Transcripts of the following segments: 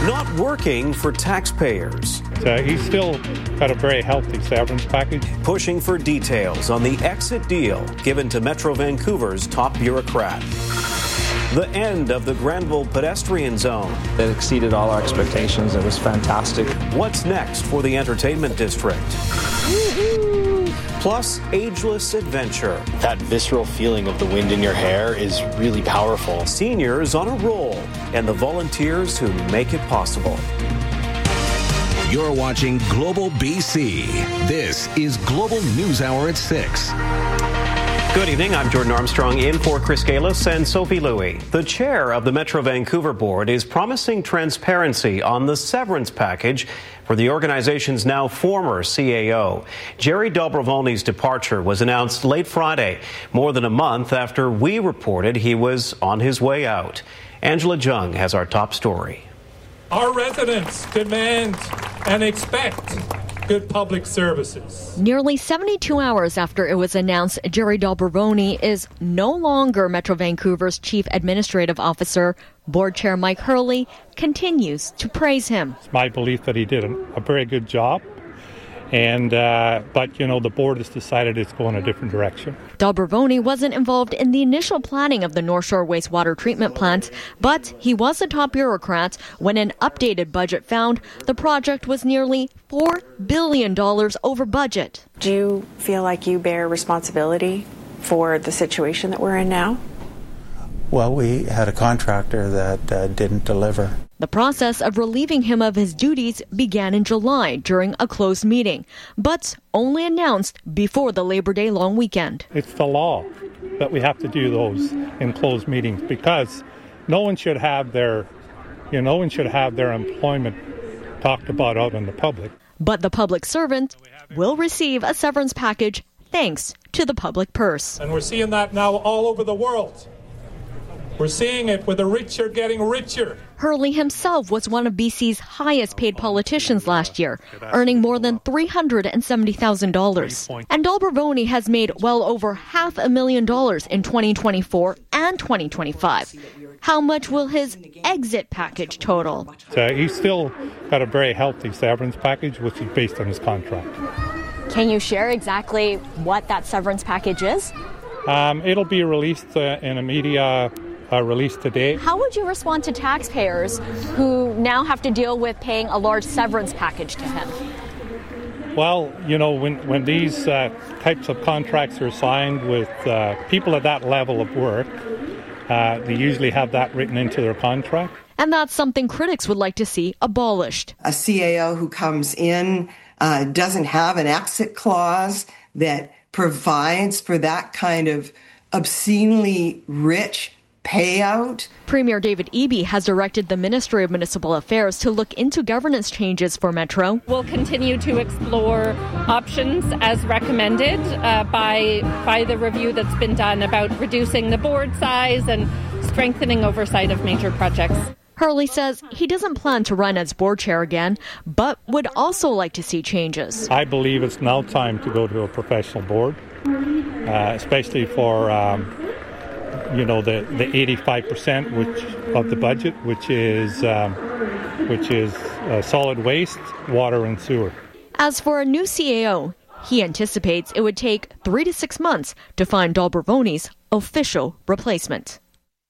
not working for taxpayers. He's still got a very healthy severance package. Pushing for details on the exit deal given to Metro Vancouver's top bureaucrat. The end of the Granville pedestrian zone. It exceeded all our expectations. It was fantastic. What's next for the entertainment district? Plus, ageless adventure. That visceral feeling of the wind in your hair is really powerful. Seniors on a roll, and the volunteers who make it possible. You're watching Global BC. This is Global News Hour at 6. Good evening. I'm Jordan Armstrong in for Chris Galis and Sophie Louie. The chair of the Metro Vancouver Board is promising transparency on the severance package for the organization's now former CAO. Jerry Dobrovolny's departure was announced late Friday, more than a month after we reported he was on his way out. Angela Jung has our top story. Our residents demand and expect good public services. Nearly 72 hours after it was announced Jerry Dobrovolny is no longer Metro Vancouver's Chief Administrative Officer, Board Chair Mike Hurley continues to praise him. It's my belief that he did a very good job. But the board has decided it's going a different direction. Dobrovolny wasn't involved in the initial planning of the North Shore wastewater treatment plant, but he was a top bureaucrat when an updated budget found the project was nearly $4 billion over budget. Do you feel like you bear responsibility for the situation that we're in now? Well, we had a contractor that didn't deliver. The process of relieving him of his duties began in July during a closed meeting, but only announced before the Labor Day long weekend. It's the law that we have to do those in closed meetings because no one should have their employment talked about out in the public. But the public servant will receive a severance package thanks to the public purse. And we're seeing that now all over the world. We're seeing it with the rich are getting richer. Hurley himself was one of BC's highest paid politicians last year, earning more than $370,000. And Dobrovolny has made well over $500,000 in 2024 and 2025. How much will his exit package total? He's still got a very healthy severance package, which is based on his contract. Can you share exactly what that severance package is? It'll be released in a media release today. How would you respond to taxpayers who now have to deal with paying a large severance package to him? Well, when these types of contracts are signed with people at that level of work, they usually have that written into their contract. And that's something critics would like to see abolished. A CAO who comes in doesn't have an exit clause that provides for that kind of obscenely rich payout. Premier David Eby has directed the Ministry of Municipal Affairs to look into governance changes for Metro. We'll continue to explore options as recommended by the review that's been done about reducing the board size and strengthening oversight of major projects. Hurley says he doesn't plan to run as board chair again, but would also like to see changes. I believe it's now time to go to a professional board, especially for the 85% of the budget, which is solid waste, water, and sewer. As for a new CAO, he anticipates it would take 3 to 6 months to find Dobrovolny's official replacement.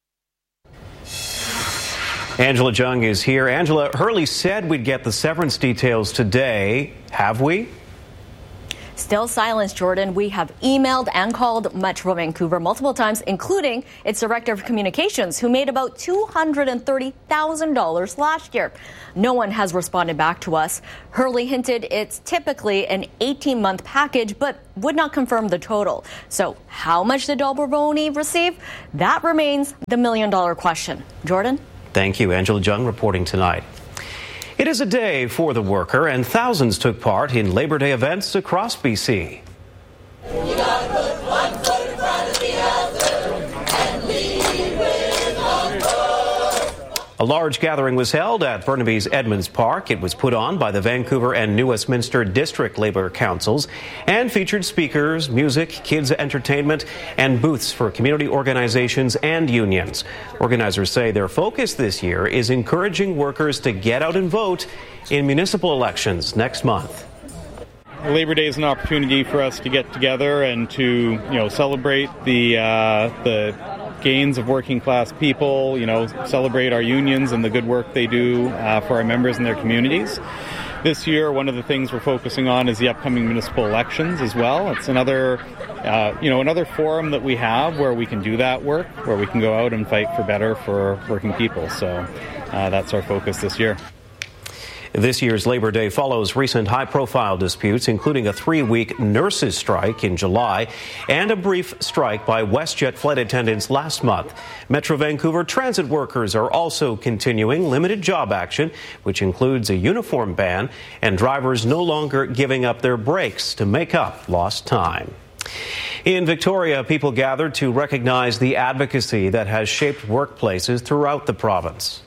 Angela Jung is here. Angela, Hurley said we'd get the severance details today. Have we? Still silence, Jordan. We have emailed and called Metro Vancouver multiple times, including its Director of Communications, who made about $230,000 last year. No one has responded back to us. Hurley hinted it's typically an 18-month package, but would not confirm the total. So how much did Dobrovolny receive? That remains the million-dollar question. Jordan? Thank you. Angela Jung reporting tonight. It is a day for the worker, and thousands took part in Labor Day events across BC. You gotta put one foot in front of the other and lead with a A large gathering was held at Burnaby's Edmonds Park. It was put on by the Vancouver and New Westminster District Labour Councils and featured speakers, music, kids entertainment, and booths for community organizations and unions. Organizers say their focus this year is encouraging workers to get out and vote in municipal elections next month. Labor Day is an opportunity for us to get together and to, celebrate the gains of working class people, celebrate our unions and the good work they do for our members and their communities. This year, one of the things we're focusing on is the upcoming municipal elections as well. It's another forum that we have where we can do that work, where we can go out and fight for better for working people. So that's our focus this year. This year's Labor Day follows recent high-profile disputes, including a 3-week nurses' strike in July and a brief strike by WestJet flight attendants last month. Metro Vancouver transit workers are also continuing limited job action, which includes a uniform ban and drivers no longer giving up their breaks to make up lost time. In Victoria, people gathered to recognize the advocacy that has shaped workplaces throughout the province.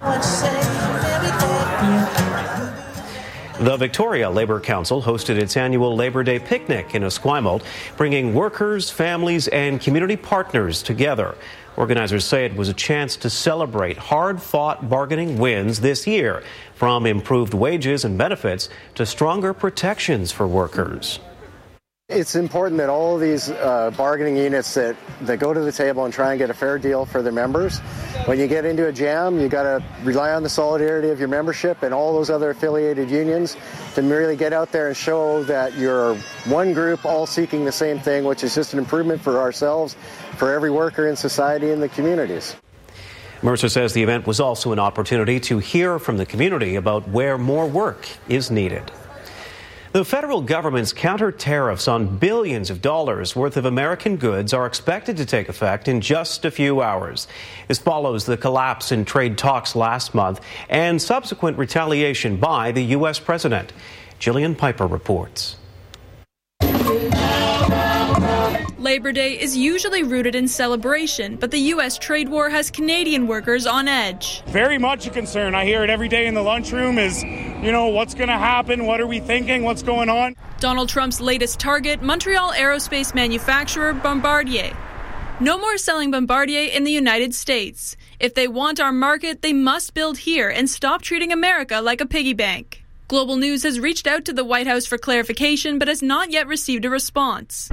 The Victoria Labour Council hosted its annual Labor Day picnic in Esquimalt, bringing workers, families, and community partners together. Organizers say it was a chance to celebrate hard-fought bargaining wins this year, from improved wages and benefits to stronger protections for workers. It's important that all of these bargaining units that go to the table and try and get a fair deal for their members. When you get into a jam, you got to rely on the solidarity of your membership and all those other affiliated unions to really get out there and show that you're one group all seeking the same thing, which is just an improvement for ourselves, for every worker in society and the communities. Mercer says the event was also an opportunity to hear from the community about where more work is needed. The federal government's counter tariffs on billions of dollars worth of American goods are expected to take effect in just a few hours. This follows the collapse in trade talks last month and subsequent retaliation by the U.S. president. Jillian Piper reports. Labor Day is usually rooted in celebration, but the U.S. trade war has Canadian workers on edge. Very much a concern. I hear it every day in the lunchroom is, what's going to happen? What are we thinking? What's going on? Donald Trump's latest target, Montreal aerospace manufacturer Bombardier. No more selling Bombardier in the United States. If they want our market, they must build here and stop treating America like a piggy bank. Global News has reached out to the White House for clarification, but has not yet received a response.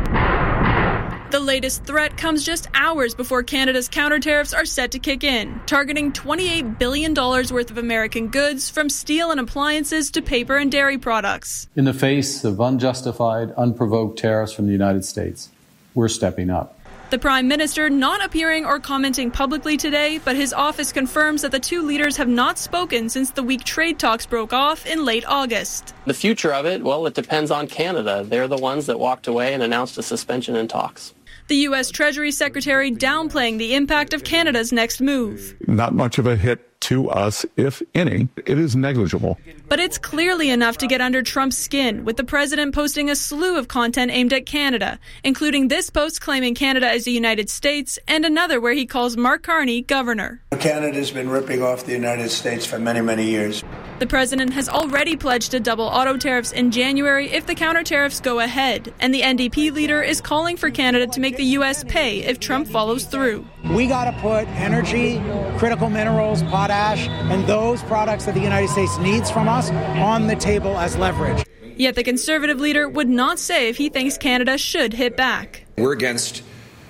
The latest threat comes just hours before Canada's counter tariffs are set to kick in, targeting $28 billion worth of American goods, from steel and appliances to paper and dairy products. In the face of unjustified, unprovoked tariffs from the United States, we're stepping up. The Prime Minister not appearing or commenting publicly today, but his office confirms that the two leaders have not spoken since the week trade talks broke off in late August. The future of it, well, it depends on Canada. They're the ones that walked away and announced a suspension in talks. The U.S. Treasury Secretary downplaying the impact of Canada's next move. Not much of a hit to us, if any. It is negligible. But it's clearly enough to get under Trump's skin, with the president posting a slew of content aimed at Canada, including this post claiming Canada as the United States and another where he calls Mark Carney governor. Canada's been ripping off the United States for many, many years. The president has already pledged to double auto tariffs in January if the counter tariffs go ahead, and the NDP leader is calling for Canada to make the U.S. pay if Trump follows through. We got to put energy, critical minerals, potash, and those products that the United States needs from us on the table as leverage. Yet the Conservative leader would not say if he thinks Canada should hit back. We're against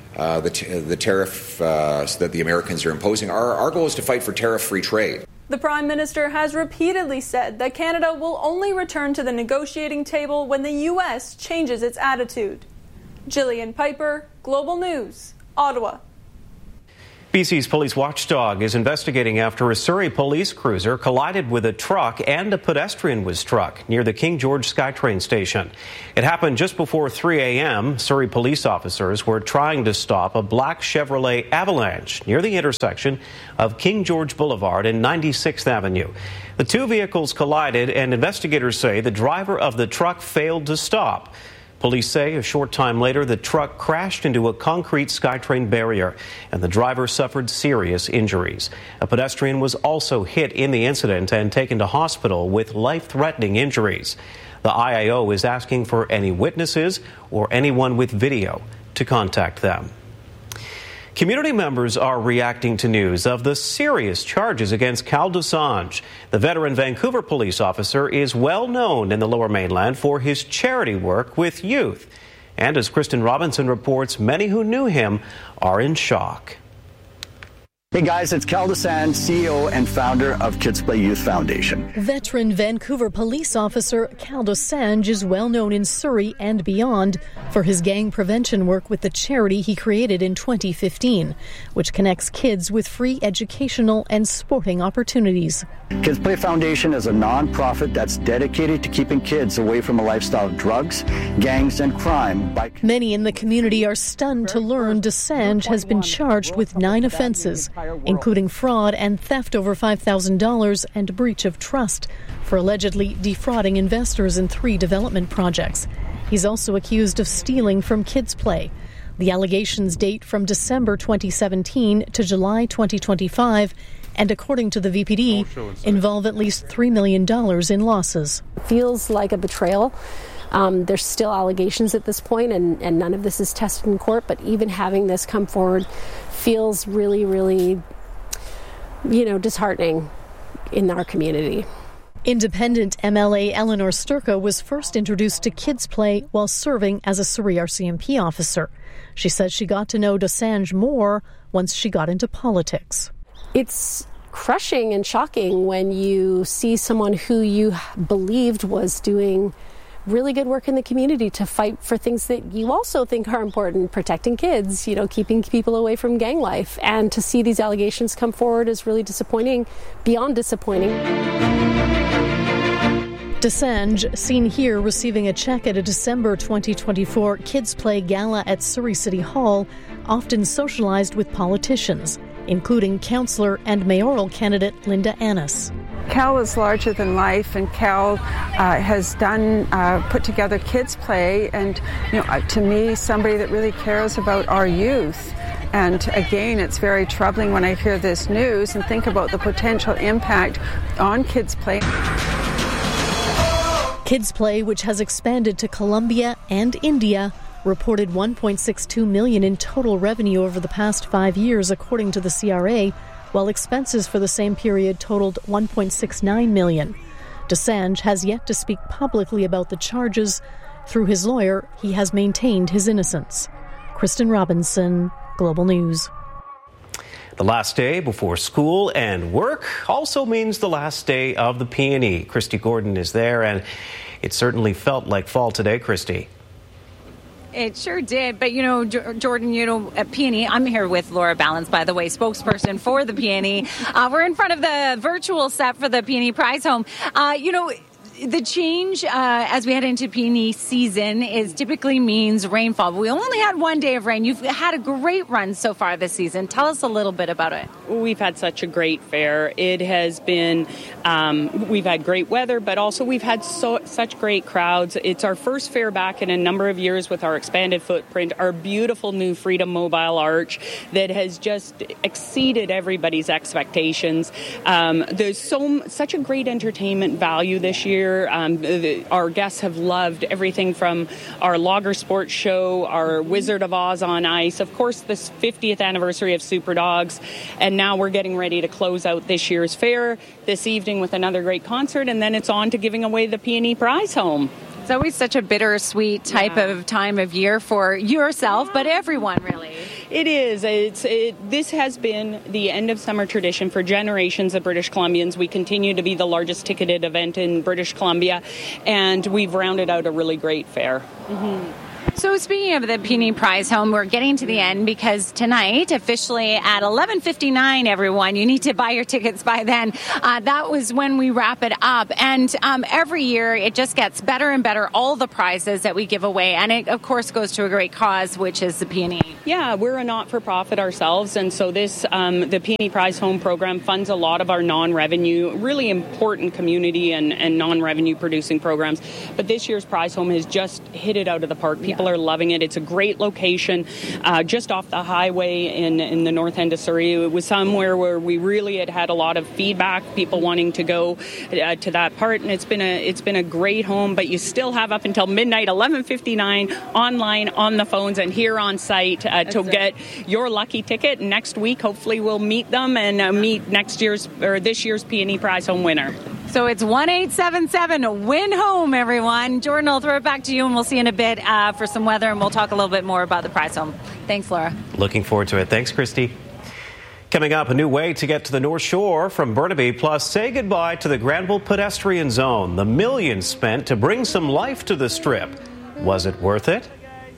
the tariff that the Americans are imposing. Our goal is to fight for tariff-free trade. The Prime Minister has repeatedly said that Canada will only return to the negotiating table when the U.S. changes its attitude. Jillian Piper, Global News, Ottawa. BC's police watchdog is investigating after a Surrey police cruiser collided with a truck and a pedestrian was struck near the King George SkyTrain station. It happened just before 3 a.m. Surrey police officers were trying to stop a black Chevrolet Avalanche near the intersection of King George Boulevard and 96th Avenue. The two vehicles collided, and investigators say the driver of the truck failed to stop. Police say a short time later, the truck crashed into a concrete SkyTrain barrier, and the driver suffered serious injuries. A pedestrian was also hit in the incident and taken to hospital with life-threatening injuries. The IAO is asking for any witnesses or anyone with video to contact them. Community members are reacting to news of the serious charges against Cal Dosanjh. The veteran Vancouver police officer is well known in the Lower Mainland for his charity work with youth. And as Kristen Robinson reports, many who knew him are in shock. Hey guys, it's Cal Dosanjh, CEO and founder of Kids Play Youth Foundation. Veteran Vancouver police officer Cal Dosanjh is well known in Surrey and beyond for his gang prevention work with the charity he created in 2015, which connects kids with free educational and sporting opportunities. Kids Play Foundation is a non-profit that's dedicated to keeping kids away from a lifestyle of drugs, gangs, and crime. Many in the community are stunned to learn Dosanjh has been charged with 9 offenses, including fraud and theft over $5,000 and breach of trust for allegedly defrauding investors in 3 development projects. He's also accused of stealing from Kids Play. The allegations date from December 2017 to July 2025, and according to the VPD, involve at least $3 million in losses. It feels like a betrayal. There's still allegations at this point, and none of this is tested in court, but even having this come forward feels really, really, disheartening in our community. Independent MLA Eleanor Sturka was first introduced to Kids Play while serving as a Surrey RCMP officer. She says she got to know Dosanjh more once she got into politics. It's crushing and shocking when you see someone who you believed was doing really good work in the community to fight for things that you also think are important, protecting kids, keeping people away from gang life. And to see these allegations come forward is really disappointing, beyond disappointing. Dosanjh, seen here receiving a check at a December 2024 Kids Play Gala at Surrey City Hall, often socialized with politicians, including councillor and mayoral candidate Linda Annis. Cal is larger than life, and Cal has put together Kids Play, and to me, somebody that really cares about our youth. And again, it's very troubling when I hear this news and think about the potential impact on Kids Play. Kids Play, which has expanded to Colombia and India, reported $1.62 million in total revenue over the past 5 years, according to the CRA, while expenses for the same period totaled $1.69 million. Dosanjh has yet to speak publicly about the charges. Through his lawyer, he has maintained his innocence. Kristen Robinson, Global News. The last day before school and work also means the last day of the PNE. Christy Gordon is there, and it certainly felt like fall today, Christy. It sure did. But, Jordan, at PNE, I'm here with Laura Ballance, by the way, spokesperson for the PNE. We're in front of the virtual set for the PNE Prize Home. The change as we head into PNE season typically means rainfall. But we only had 1 day of rain. You've had a great run so far this season. Tell us a little bit about it. We've had such a great fair. It has been, we've had great weather, but also we've had such great crowds. It's our first fair back in a number of years with our expanded footprint, our beautiful new Freedom Mobile Arch that has just exceeded everybody's expectations. There's such a great entertainment value this year. Our guests have loved everything from our Logger Sports Show, our Wizard of Oz on Ice, of course, this 50th anniversary of Super Dogs, and now we're getting ready to close out this year's fair this evening with another great concert, and then it's on to giving away the PNE Prize Home. It's always such a bittersweet type of time of year for yourself, but everyone, really. It is. This has been the end of summer tradition for generations of British Columbians. We continue to be the largest ticketed event in British Columbia, and we've rounded out a really great fair. Mm-hmm. So speaking of the Peony Prize Home, we're getting to the end because tonight, officially at 11:59, everyone, you need to buy your tickets by then. That was when we wrap it up. And every year, it just gets better and better, all the prizes that we give away. And it, of course, goes to a great cause, which is the Peony. Yeah, we're a not-for-profit ourselves. And so this, the Peony Prize Home program funds a lot of our non-revenue, really important community and non-revenue producing programs. But this year's Prize Home has just hit it out of the park. People are loving it. It's a great location, just off the highway in the north end of Surrey. It was somewhere where we really had a lot of feedback, people wanting to go to that part, and it's been a great home. But you still have up until midnight, 11:59, online, on the phones, and here on site to get your lucky ticket. Next week, hopefully, we'll meet them and meet this year's Peony Prize Home winner. So it's 1-877 win home, everyone. Jordan, I'll throw it back to you, and we'll see in a bit for some weather, and we'll talk a little bit more about the Prize Home. Thanks, Laura. Looking forward to it. Thanks, Christy. Coming up, a new way to get to the North Shore from Burnaby, plus say goodbye to the Granville pedestrian zone. The millions spent to bring some life to the Strip. Was it worth it?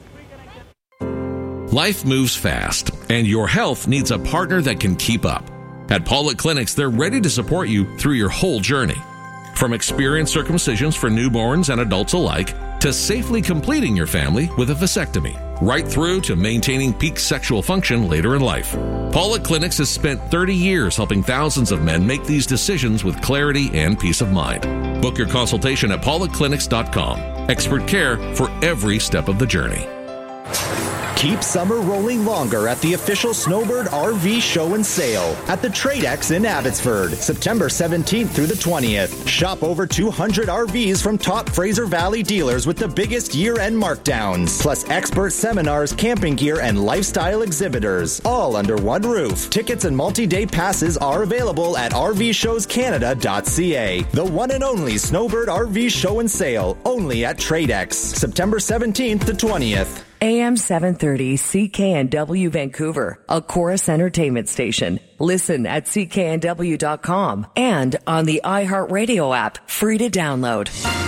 Life moves fast, and your health needs a partner that can keep up. At Pollock Clinics, they're ready to support you through your whole journey. From experienced circumcisions for newborns and adults alike, to safely completing your family with a vasectomy, right through to maintaining peak sexual function later in life. Pollock Clinics has spent 30 years helping thousands of men make these decisions with clarity and peace of mind. Book your consultation at pollockclinics.com. Expert care for every step of the journey. Keep summer rolling longer at the official Snowbird RV Show and Sale at the Tradex in Abbotsford, September 17th through the 20th. Shop over 200 RVs from top Fraser Valley dealers with the biggest year-end markdowns, plus expert seminars, camping gear, and lifestyle exhibitors, all under one roof. Tickets and multi-day passes are available at rvshowscanada.ca. The one and only Snowbird RV Show and Sale, only at Tradex, September 17th to 20th. AM 730 CKNW Vancouver, a Chorus Entertainment station. Listen at cknw.com and on the iHeartRadio app, free to download.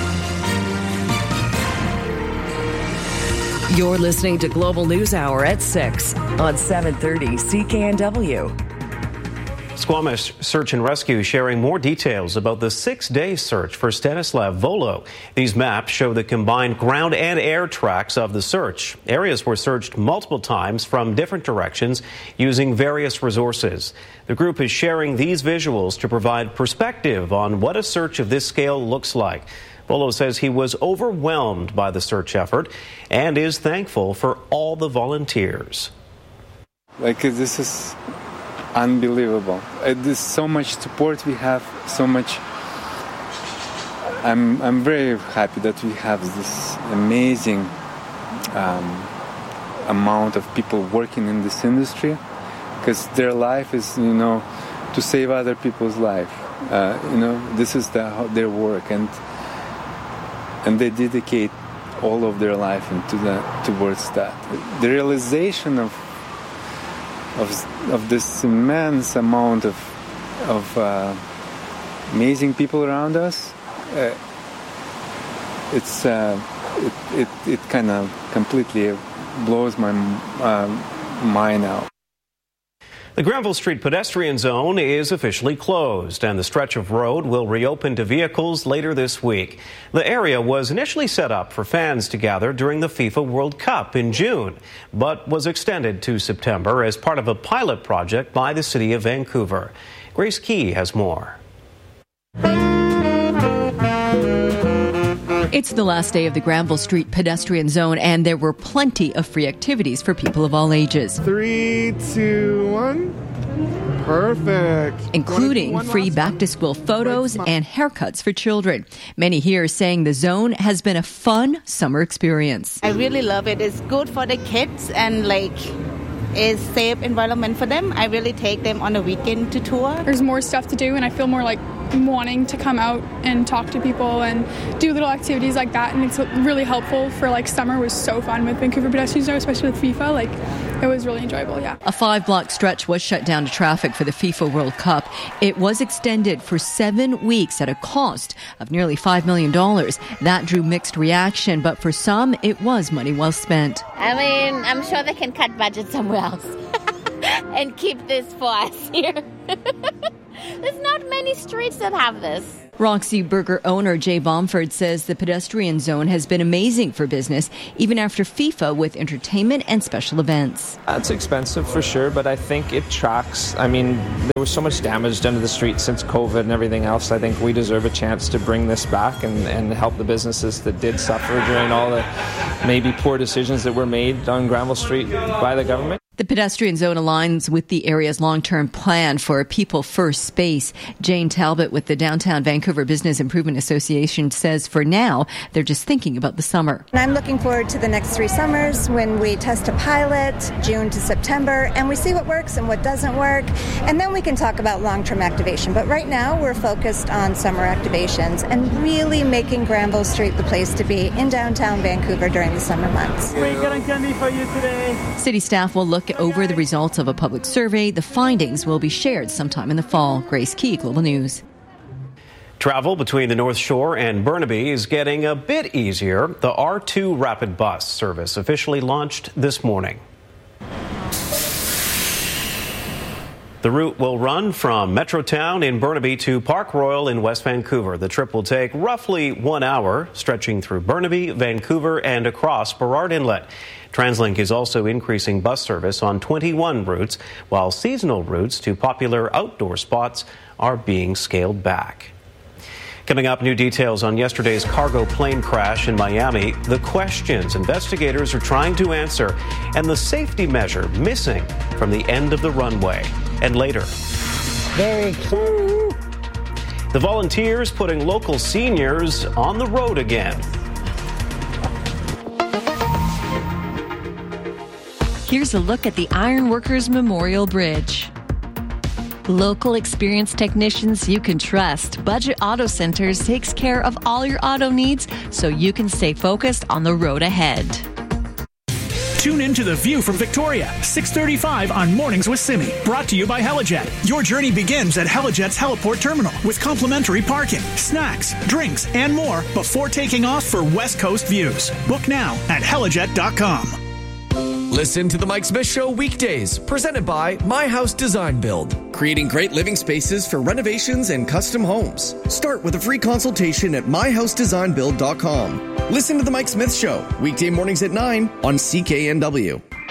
You're listening to Global News Hour at 6 on 730 CKNW. Squamish Search and Rescue sharing more details about the 6-day search for Stanislav Volo. These maps show the combined ground and air tracks of the search. Areas were searched multiple times from different directions using various resources. The group is sharing these visuals to provide perspective on what a search of this scale looks like. Volo says he was overwhelmed by the search effort and is thankful for all the volunteers. This is unbelievable. There's so much support we have, so much. I'm very happy that we have this amazing amount of people working in this industry, because their life is, to save other people's life. This is their work, and they dedicate all of their life towards that. The realization of this immense amount of amazing people around us, it kind of completely blows my mind out. The Granville Street pedestrian zone is officially closed, and the stretch of road will reopen to vehicles later this week. The area was initially set up for fans to gather during the FIFA World Cup in June, but was extended to September as part of a pilot project by the City of Vancouver. Grace Key has more. It's the last day of the Granville Street pedestrian zone, and there were plenty of free activities for people of all ages. 3, 2, 1. Perfect. Including free back-to-school photos and haircuts for children. Many here saying the zone has been a fun summer experience. I really love it. It's good for the kids and is safe environment for them. I really take them on a weekend to tour. There's more stuff to do, and I feel more wanting to come out and talk to people and do little activities like that, and it's really helpful for summer was so fun with Vancouver Pedestrian Zone, especially with FIFA. it was really enjoyable, yeah. A 5-block stretch was shut down to traffic for the FIFA World Cup. It was extended for 7 weeks at a cost of nearly $5 million. That drew mixed reaction, but for some, it was money well spent. I mean, I'm sure they can cut budget somewhere else and keep this for us here. There's not many streets that have this. Roxy Burger owner Jay Bomford says the pedestrian zone has been amazing for business, even after FIFA with entertainment and special events. It's expensive for sure, but I think it tracks. I mean, there was so much damage done to the street since COVID and everything else. I think we deserve a chance to bring this back and help the businesses that did suffer during all the maybe poor decisions that were made on Granville Street by the government. The pedestrian zone aligns with the area's long-term plan for a people-first space. Jane Talbot with the Downtown Vancouver Business Improvement Association says for now, they're just thinking about the summer. I'm looking forward to the next 3 summers when we test a pilot, June to September, and we see what works and what doesn't work, and then we can talk about long-term activation. But right now, we're focused on summer activations and really making Granville Street the place to be in downtown Vancouver during the summer months. We got a candy for you today. City staff will look over the results of a public survey. The findings will be shared sometime in the fall. Grace Key, Global News. Travel between the North Shore and Burnaby is getting a bit easier. The R2 Rapid Bus service officially launched this morning. The route will run from Metrotown in Burnaby to Park Royal in West Vancouver. The trip will take roughly 1 hour, stretching through Burnaby, Vancouver, and across Burrard Inlet. TransLink is also increasing bus service on 21 routes, while seasonal routes to popular outdoor spots are being scaled back. Coming up, new details on yesterday's cargo plane crash in Miami, the questions investigators are trying to answer, and the safety measure missing from the end of the runway. And later, very cool. The Volunteers putting local seniors on the road again. Here's a look at the Ironworkers Memorial Bridge. Local experienced technicians you can trust. Budget Auto Centers takes care of all your auto needs so you can stay focused on the road ahead. Tune in to The View from Victoria, 6:35 on Mornings with Simi. Brought to you by Helijet. Your journey begins at Helijet's Heliport Terminal with complimentary parking, snacks, drinks, and more before taking off for West Coast views. Book now at helijet.com. Listen to The Mike Smith Show weekdays, presented by My House Design Build, creating great living spaces for renovations and custom homes. Start with a free consultation at myhousedesignbuild.com. Listen to The Mike Smith Show, weekday mornings at 9 on CKNW.